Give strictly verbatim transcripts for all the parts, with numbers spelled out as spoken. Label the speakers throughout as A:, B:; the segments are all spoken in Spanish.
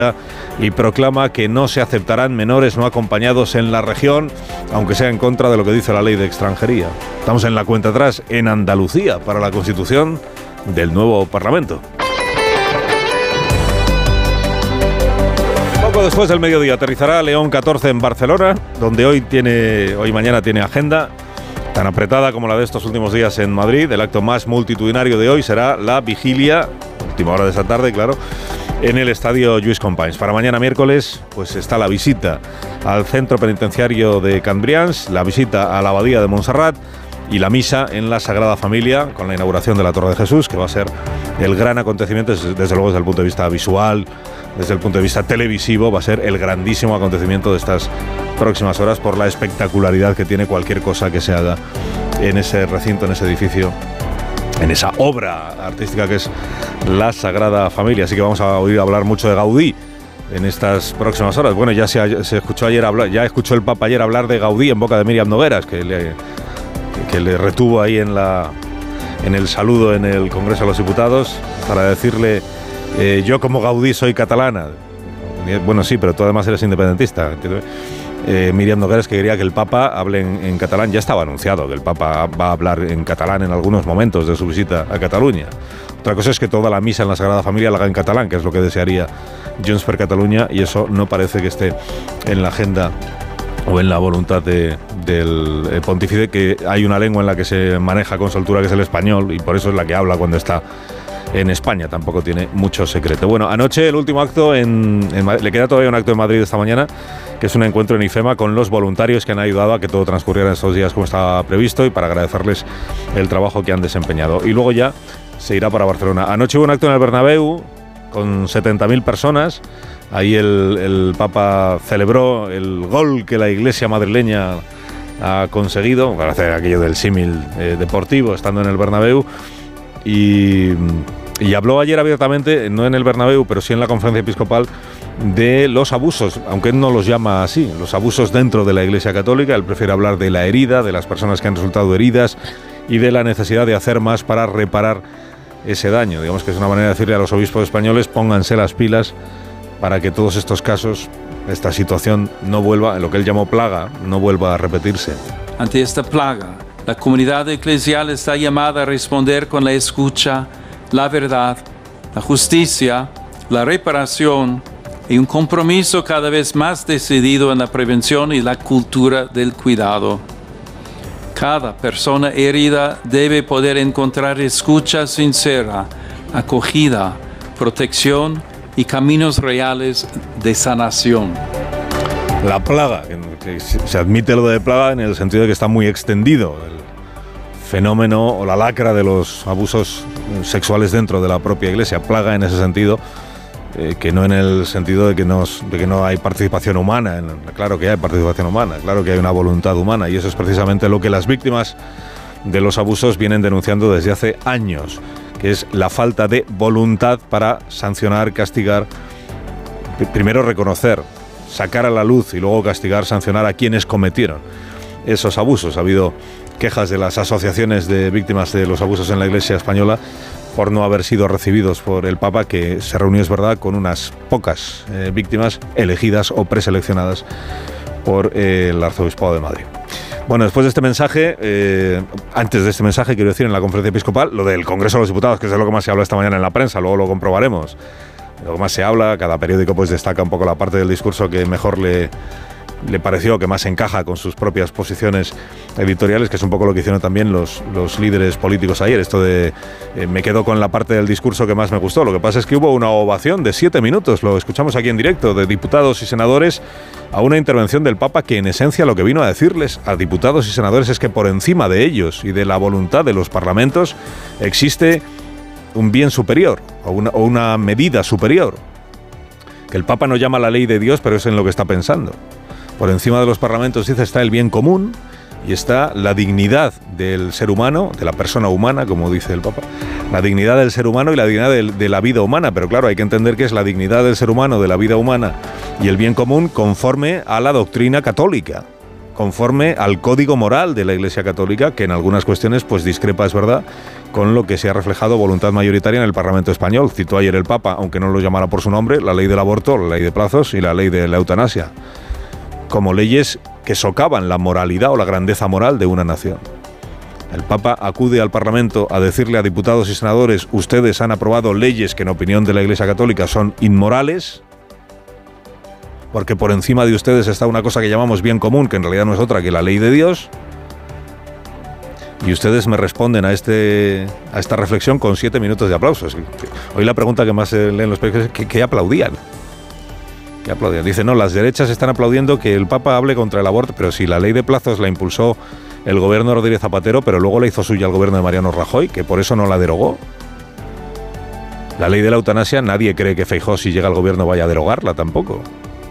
A: y proclama que no se aceptarán menores no acompañados en la región, aunque sea en contra de lo que dice la ley de extranjería. Estamos en la cuenta atrás en Andalucía para la constitución del nuevo Parlamento. Poco después del mediodía aterrizará León catorce en Barcelona, donde hoy tiene, hoy y mañana tiene agenda tan apretada como la de estos últimos días en Madrid. El acto más multitudinario de hoy será la vigilia, última hora de esta tarde, claro, en el estadio Lluís Companys. Para mañana miércoles, pues está la visita al centro penitenciario de Cambrians, la visita a la abadía de Montserrat y la misa en la Sagrada Familia con la inauguración de la Torre de Jesús, que va a ser el gran acontecimiento, desde luego desde el punto de vista visual, desde el punto de vista televisivo, va a ser el grandísimo acontecimiento de estas próximas horas por la espectacularidad que tiene cualquier cosa que se haga en ese recinto, en ese edificio, en esa obra artística que es la Sagrada Familia. Así que vamos a oír hablar mucho de Gaudí en estas próximas horas. Bueno, ya se, se escuchó ayer hablar, ya escuchó el Papa ayer hablar de Gaudí en boca de Míriam Nogueras, que le, que le retuvo ahí en la en el saludo en el Congreso de los Diputados para decirle eh, yo como Gaudí soy catalana. Bueno, sí, pero tú además eres independentista, ¿entiendes? Eh, Míriam Nogueras, que quería que el Papa hable en, en catalán. Ya estaba anunciado que el Papa va a hablar en catalán en algunos momentos de su visita a Cataluña. Otra cosa es que toda la misa en la Sagrada Familia la haga en catalán, que es lo que desearía Junts per Catalunya, y eso no parece que esté en la agenda o en la voluntad de, del pontífice, que hay una lengua en la que se maneja con soltura, que es el español, y por eso es la que habla cuando está en España. Tampoco tiene mucho secreto. Bueno, anoche el último acto en, en le queda todavía un acto en Madrid esta mañana, que es un encuentro en IFEMA con los voluntarios que han ayudado a que todo transcurriera en estos días como estaba previsto, y para agradecerles el trabajo que han desempeñado. Y luego ya se irá para Barcelona. Anoche hubo un acto en el Bernabéu con setenta mil personas. Ahí el, el Papa celebró el gol que la Iglesia madrileña ha conseguido, para hacer aquello del símil eh, deportivo, estando en el Bernabéu. Y, y habló ayer abiertamente, no en el Bernabéu, pero sí en la conferencia episcopal, de los abusos, aunque él no los llama así, los abusos dentro de la Iglesia Católica. Él prefiere hablar de la herida, de las personas que han resultado heridas y de la necesidad de hacer más para reparar ese daño. Digamos que es una manera de decirle a los obispos españoles: pónganse las pilas para que todos estos casos, esta situación no vuelva, en lo que él llamó plaga, no vuelva a repetirse.
B: Ante esta plaga, la comunidad eclesial está llamada a responder con la escucha, la verdad, la justicia, la reparación y un compromiso cada vez más decidido en la prevención y la cultura del cuidado. Cada persona herida debe poder encontrar escucha sincera, acogida, protección y caminos reales de sanación.
A: La plaga, que se admite lo de plaga en el sentido de que está muy extendido el fenómeno o la lacra de los abusos sexuales dentro de la propia Iglesia. Plaga en ese sentido, eh, que no en el sentido de que, nos, de que no hay participación humana. En, claro que hay participación humana, claro que hay una voluntad humana, y eso es precisamente lo que las víctimas de los abusos vienen denunciando desde hace años, que es la falta de voluntad para sancionar, castigar, primero reconocer, sacar a la luz y luego castigar, sancionar a quienes cometieron esos abusos. Ha habido quejas de las asociaciones de víctimas de los abusos en la Iglesia española por no haber sido recibidos por el Papa, que se reunió, es verdad, con unas pocas eh, víctimas elegidas o preseleccionadas por eh, el Arzobispado de Madrid. Bueno, después de este mensaje, eh, antes de este mensaje, quiero decir, en la conferencia episcopal, lo del Congreso de los Diputados, que es de lo que más se habla esta mañana en la prensa, luego lo comprobaremos. Lo que más se habla, cada periódico pues destaca un poco la parte del discurso que mejor le, le pareció, que más encaja con sus propias posiciones editoriales, que es un poco lo que hicieron también los, los líderes políticos ayer. Esto de, eh, me quedo con la parte del discurso que más me gustó. Lo que pasa es que hubo una ovación de siete minutos, lo escuchamos aquí en directo, de diputados y senadores a una intervención del Papa que en esencia lo que vino a decirles a diputados y senadores es que por encima de ellos y de la voluntad de los parlamentos existe un bien superior o una, o una medida superior, que el Papa no llama la ley de Dios, pero es en lo que está pensando. Por encima de los parlamentos, dice, está el bien común y está la dignidad del ser humano, de la persona humana, como dice el Papa, la dignidad del ser humano y la dignidad de, de la vida humana. Pero claro, hay que entender que es la dignidad del ser humano, de la vida humana y el bien común conforme a la doctrina católica, conforme al código moral de la Iglesia Católica, que en algunas cuestiones pues discrepa, es verdad, con lo que se ha reflejado voluntad mayoritaria en el Parlamento español. Citó ayer el Papa, aunque no lo llamara por su nombre, la ley del aborto, la ley de plazos y la ley de la eutanasia, como leyes que socavan la moralidad o la grandeza moral de una nación. El Papa acude al Parlamento a decirle a diputados y senadores: ustedes han aprobado leyes que en opinión de la Iglesia Católica son inmorales, porque por encima de ustedes está una cosa que llamamos bien común, que en realidad no es otra que la ley de Dios. Y ustedes me responden a este a esta reflexión con siete minutos de aplausos. Hoy la pregunta que más se lee en los periódicos es: ¿qué, qué aplaudían? ¿Qué aplaudían? Dice, no, las derechas están aplaudiendo que el Papa hable contra el aborto, pero si la ley de plazos la impulsó el gobierno de Rodríguez Zapatero, pero luego la hizo suya el gobierno de Mariano Rajoy, que por eso no la derogó. La ley de la eutanasia, nadie cree que Feijóo, si llega al gobierno, vaya a derogarla tampoco.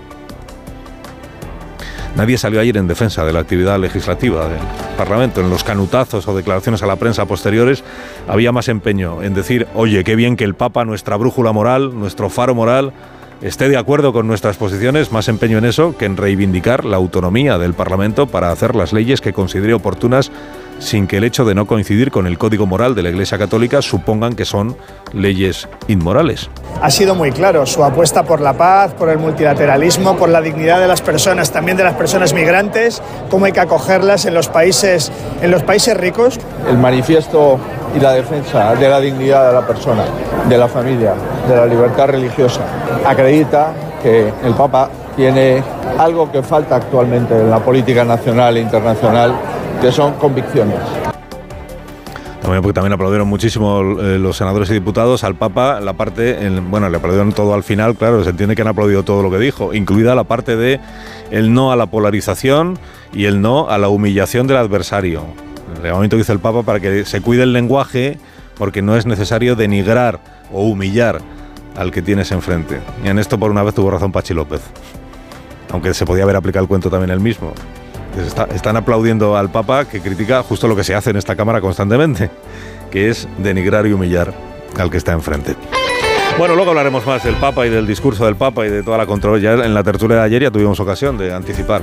A: Nadie salió ayer en defensa de la actividad legislativa del Parlamento. En los canutazos o declaraciones a la prensa posteriores había más empeño en decir: oye, qué bien que el Papa, nuestra brújula moral, nuestro faro moral, esté de acuerdo con nuestras posiciones, más empeño en eso que en reivindicar la autonomía del Parlamento para hacer las leyes que considere oportunas, sin que el hecho de no coincidir con el código moral de la Iglesia Católica supongan que son leyes inmorales.
C: Ha sido muy claro su apuesta por la paz, por el multilateralismo, por la dignidad de las personas, también de las personas migrantes, cómo hay que acogerlas en los países, en los países ricos.
D: El manifiesto y la defensa de la dignidad de la persona, de la familia, de la libertad religiosa, acredita que el Papa tiene algo que falta actualmente en la política nacional e internacional, que son convicciones.
A: También, porque también aplaudieron muchísimo eh, los senadores y diputados al Papa, la parte, en, bueno, le aplaudieron todo al final, claro, se entiende que han aplaudido todo lo que dijo, incluida la parte de el no a la polarización y el no a la humillación del adversario. El llamamiento que hizo el Papa para que se cuide el lenguaje, porque no es necesario denigrar o humillar al que tienes enfrente. Y en esto por una vez tuvo razón Pachi López, aunque se podía haber aplicado el cuento también él mismo. Está, están aplaudiendo al Papa, que critica justo lo que se hace en esta Cámara constantemente, que es denigrar y humillar al que está enfrente. Bueno, luego hablaremos más del Papa y del discurso del Papa y de toda la controversia. En la tertulia de ayer ya tuvimos ocasión de anticipar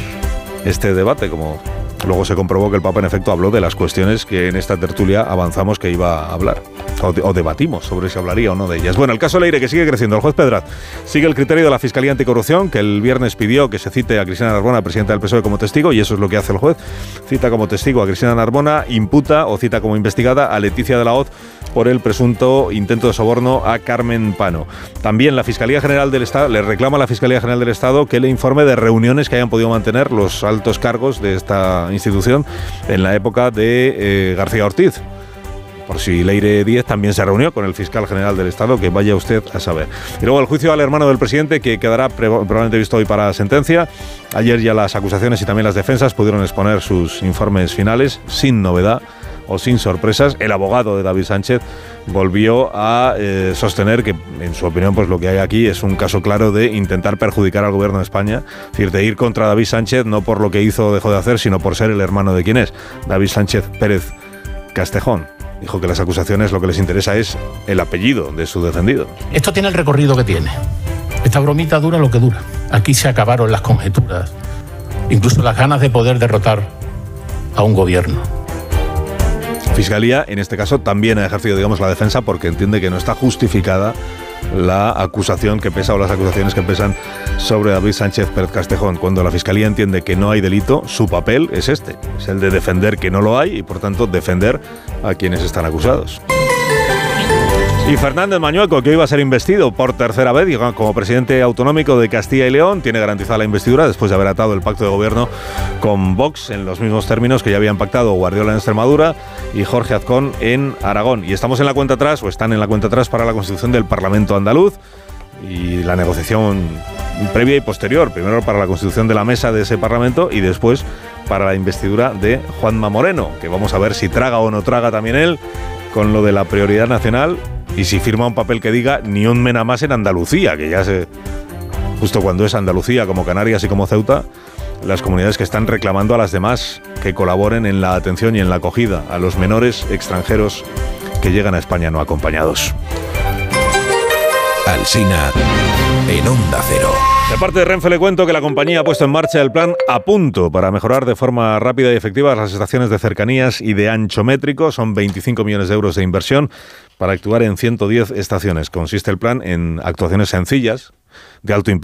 A: este debate, como luego se comprobó que el Papa en efecto habló de las cuestiones que en esta tertulia avanzamos que iba a hablar, o, de, o debatimos sobre si hablaría o no de ellas. Bueno, el caso Leire, que sigue creciendo. El juez Pedraz sigue el criterio de la Fiscalía Anticorrupción, que el viernes pidió que se cite a Cristina Narbona, presidenta del P S O E, como testigo, y eso es lo que hace el juez. Cita como testigo a Cristina Narbona, imputa o cita como investigada a Leticia de la Hoz por el presunto intento de soborno a Carmen Pano. También la Fiscalía General del Estado le reclama a la Fiscalía General del Estado que le informe de reuniones que hayan podido mantener los altos cargos de esta institución en la época de eh, García Ortiz. Por si Leire Díez también se reunió con el fiscal general del Estado, que vaya usted a saber. Y luego el juicio al hermano del presidente, que quedará probablemente visto hoy para sentencia. Ayer ya las acusaciones y también las defensas pudieron exponer sus informes finales sin novedad o sin sorpresas. El abogado de David Sánchez volvió a eh, sostener que, en su opinión, pues lo que hay aquí es un caso claro de intentar perjudicar al gobierno de España, es decir, de ir contra David Sánchez no por lo que hizo o dejó de hacer, sino por ser el hermano de quien es, David Sánchez Pérez Castejón. Dijo que las acusaciones lo que les interesa es el apellido de su defendido.
E: Esto tiene el recorrido que tiene. Esta bromita dura lo que dura. Aquí se acabaron las conjeturas, incluso las ganas de poder derrotar a un gobierno.
A: Fiscalía, en este caso, también ha ejercido, digamos, la defensa porque entiende que no está justificada la acusación que pesa o las acusaciones que pesan sobre David Sánchez Pérez Castejón. Cuando la Fiscalía entiende que no hay delito, su papel es este, es el de defender que no lo hay y, por tanto, defender a quienes están acusados. Y Fernández Mañueco, que hoy va a ser investido por tercera vez como presidente autonómico de Castilla y León, tiene garantizada la investidura después de haber atado el pacto de gobierno con Vox en los mismos términos que ya habían pactado Guardiola en Extremadura y Jorge Azcón en Aragón. Y estamos en la cuenta atrás, o están en la cuenta atrás, para la constitución del Parlamento andaluz y la negociación previa y posterior, primero para la constitución de la mesa de ese Parlamento y después para la investidura de Juanma Moreno, que vamos a ver si traga o no traga también él con lo de la prioridad nacional. Y si firma un papel que diga ni un mena más en Andalucía, que ya se... Justo cuando es Andalucía, como Canarias y como Ceuta, las comunidades que están reclamando a las demás que colaboren en la atención y en la acogida a los menores extranjeros que llegan a España no acompañados.
F: Alsina en Onda Cero.
A: De parte de Renfe le cuento que la compañía ha puesto en marcha el plan A Punto para mejorar de forma rápida y efectiva las estaciones de cercanías y de ancho métrico. Son veinticinco millones de euros de inversión para actuar en ciento diez estaciones. Consiste el plan en actuaciones sencillas, de alto impacto,